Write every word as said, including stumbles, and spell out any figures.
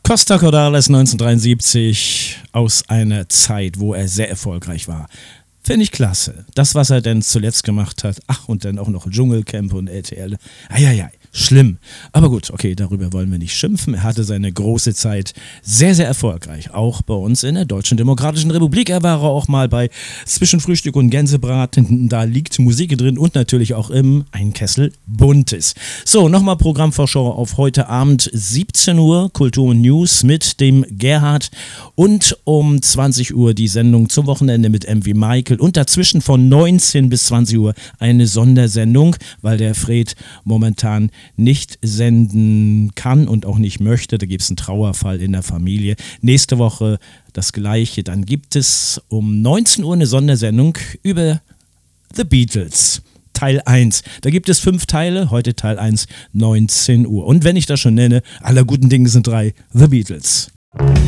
Costa Cordalis neunzehnhundertdreiundsiebzig, aus einer Zeit, wo er sehr erfolgreich war. Finde ich klasse. Das, was er denn zuletzt gemacht hat, ach, und dann auch noch Dschungelcamp und R T L. Eieiei, schlimm. Aber gut, okay, darüber wollen wir nicht schimpfen. Er hatte seine große Zeit sehr, sehr erfolgreich. Auch bei uns in der Deutschen Demokratischen Republik. Er war auch mal bei Zwischen Frühstück und Gänsebraten. Da liegt Musik drin und natürlich auch im Ein Kessel Buntes. So, nochmal Programmvorschau auf heute Abend siebzehn Uhr. Kultur und News mit dem Gerhard. Und um zwanzig Uhr die Sendung zum Wochenende mit M wie Michael. Und dazwischen von neunzehn bis zwanzig Uhr eine Sondersendung, weil der Fred momentan nicht senden kann und auch nicht möchte. Da gibt es einen Trauerfall in der Familie. Nächste Woche das Gleiche. Dann gibt es um neunzehn Uhr eine Sondersendung über The Beatles. Teil eins. Da gibt es fünf Teile. Heute Teil eins, neunzehn Uhr. Und wenn ich das schon nenne, aller guten Dinge sind drei, The Beatles.